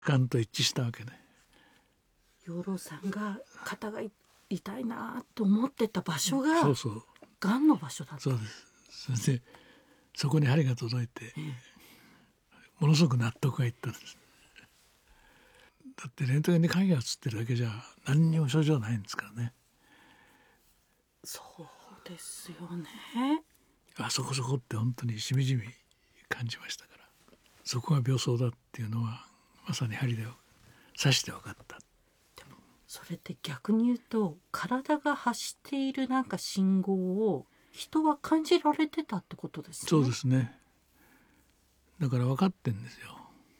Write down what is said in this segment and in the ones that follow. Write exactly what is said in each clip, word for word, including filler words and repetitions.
がんと一致したわけね。 養老さんが肩が痛いなと思ってた場所がそうそうがんの場所だった。 そうです。それでそこに針が届いて、 ええ、 ものすごく納得がいったんです。だってレントゲンで影が映ってるだけじゃ何にも症状ないんですからね。 そうですよね。 あそこそこって本当にしみじみ感じましたから、そこが病巣だっていうのはまさに針で刺して分かった。 でもそれって逆に言うと体が発しているなんか信号を人は感じられてたってことですね。 そうですね。だから分かってんですよ。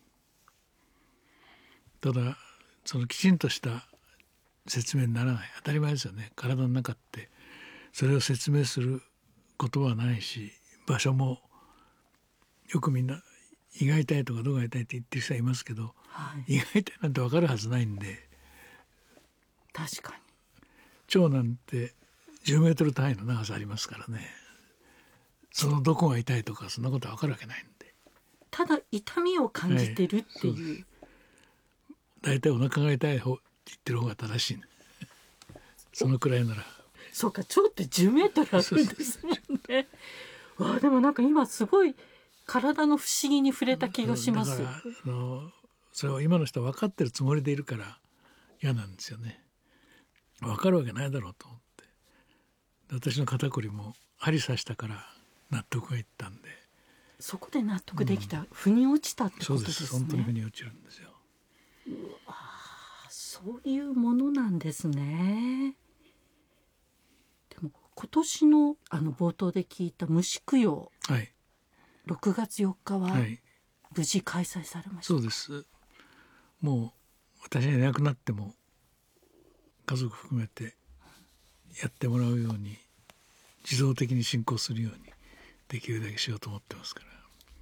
ただそのきちんとした説明にならない。当たり前ですよね。体の中ってそれを説明することはないし、場所もよくみんな胃が痛いとかどうが痛いって言ってる人はいますけど、 はい、 胃が痛いなんて分かるはずないんで。 確かに腸なんてじゅうメートル単位の長さありますからね。そのどこが痛いとかそんなことは分かるわけないんで、 ただ痛みを感じてるっていう、 はい、だいたいお腹が痛い方って言ってる方が正しい、ね、そのくらいなら。 そうか、腸ってじゅうメートルあるんですもんね。わあ、でもなんか今すごい体の不思議に触れた気がします。 だからあのそれを今の人は分かってるつもりでいるから嫌なんですよね。分かるわけないだろうと思って。私の肩こりも針刺したから納得がいったんで。 そこで納得できた、うん、腑に落ちたってことですね。 そうです。本当に腑に落ちるんですよ。 うわ、そういうものなんですね。でも今年のあの冒頭で聞いた虫供養、 はい、 ろくがつよっかは無事開催されました、 はい、そうです。もう私がいなくなっても家族含めてやってもらうように自動的に進行するようにできるだけしようと思ってますから。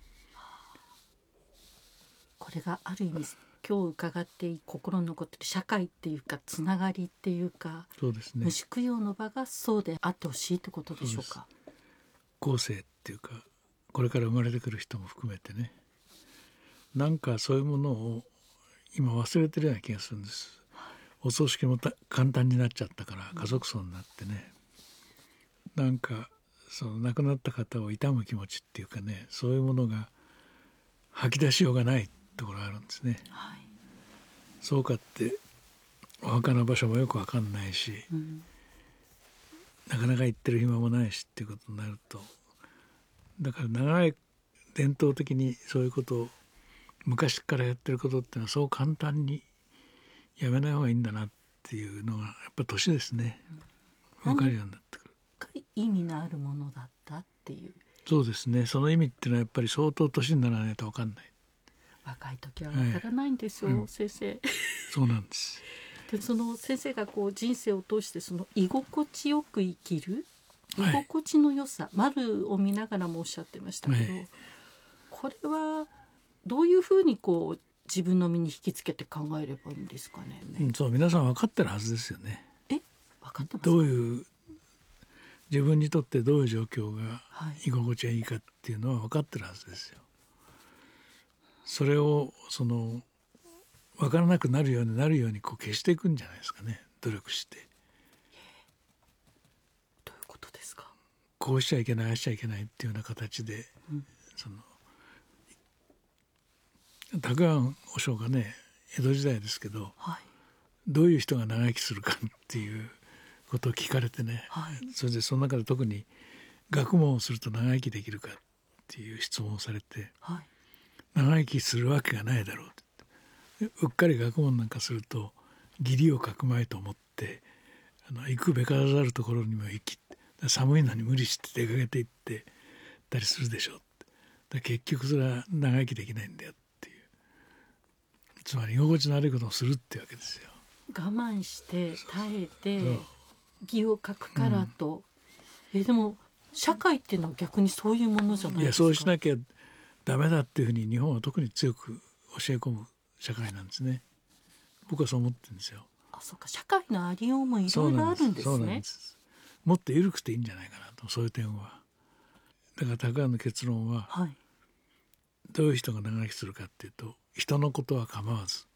これがある意味今日伺って心に残っている社会っていうかつながりっていうか、 そうですね、 虫供養の場がそうであってほしいってことでしょうか。 後世っていうかこれから生まれてくる人も含めてね、なんかそういうものを今忘れてるような気がするんです。お葬式も簡単になっちゃったから家族葬になってね、うん、なんかその亡くなった方を悼む気持ちっていうかね、そういうものが吐き出しようがないところがあるんですね、はい、そうかってお墓の場所もよく分かんないし、うん、なかなか行ってる暇もないしっていうことになると、だから長い伝統的にそういうことを昔からやってることっていうのはそう簡単にやめない方がいいんだなっていうのがやっぱ年ですね、分かるようになってくる。 意味のあるものだったっていう。 そうですね。その意味っていうのはやっぱり相当年にならないと分かんない。 若い時は分からないんですよ、はい、先生。 そうなんです。 でその先生がこう人生を通してその居心地よく生きる、はい、居心地の良さ、丸を見ながらもおっしゃってましたけど、はい、これはどういうふうにこう自分の身に引きつけて考えればいいんですかね。 うん、そう、皆さん分かってるはずですよね。 え、分かってますか？ どういう自分にとってどういう状況が居心地がいいかっていうのは分かってるはずですよ。それをその分からなくなるようになるようにこう消していくんじゃないですかね、努力して。 どういうことですか？ こうしちゃいけない、ああしちゃいけないっていうような形で、うん、その沢庵和尚がね、江戸時代ですけど、はい、どういう人が長生きするかっていうことを聞かれてね、はい、それでその中で特に学問をすると長生きできるかっていう質問をされて、はい、長生きするわけがないだろうって、うっかり学問なんかすると義理をかくまいと思ってあの行くべからざるところにも行き、寒いのに無理して出かけて行ってたりするでしょう。だ結局それは長生きできないんだよっていう、つまり居心地の悪いことをするっていうわけですよ。 我慢して耐えて義を書くからと、うん、えでも社会っていうのは逆にそういうものじゃないですか。いや、 そうしなきゃダメだっていうふうに日本は特に強く教え込む社会なんですね。僕はそう思ってるんですよ。 あ、そうか、社会のありようもいろいろあるんですね。 そうなんです。もっと緩くていいんじゃないかなと、そういう点は。だから沢庵の結論は、はい、どういう人が長生きするかっていうと、人のことは構わず